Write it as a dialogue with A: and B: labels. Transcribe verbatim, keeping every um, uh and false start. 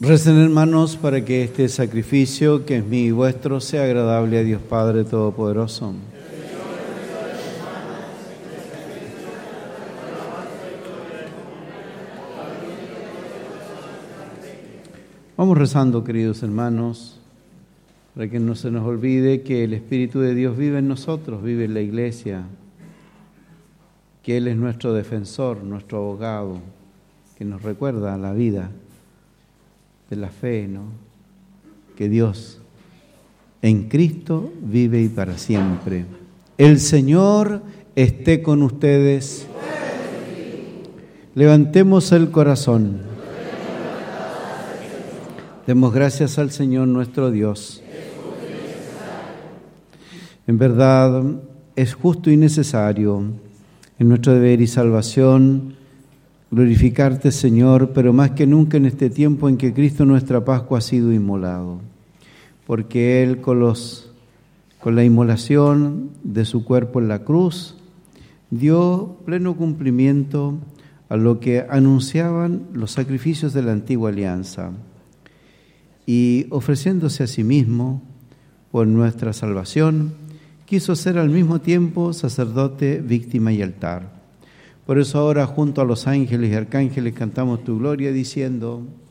A: Recen, hermanos, para que este sacrificio, que es mío y vuestro, sea agradable a Dios Padre Todopoderoso. Vamos rezando, queridos hermanos, para que no se nos olvide que el Espíritu de Dios vive en nosotros, vive en la Iglesia, que Él es nuestro defensor, nuestro abogado, que nos recuerda la vida de la fe, ¿no? Que Dios en Cristo vive y para siempre. El Señor esté con ustedes. Levantemos el corazón. Demos gracias al Señor nuestro Dios. En verdad, es justo y necesario en nuestro deber y salvación glorificarte, Señor, pero más que nunca en este tiempo en que Cristo nuestra Pascua ha sido inmolado, porque Él con, los, con la inmolación de su cuerpo en la cruz dio pleno cumplimiento a lo que anunciaban los sacrificios de la antigua alianza, y ofreciéndose a sí mismo por nuestra salvación, quiso ser al mismo tiempo sacerdote, víctima y altar. Por eso ahora junto a los ángeles y arcángeles cantamos tu gloria diciendo: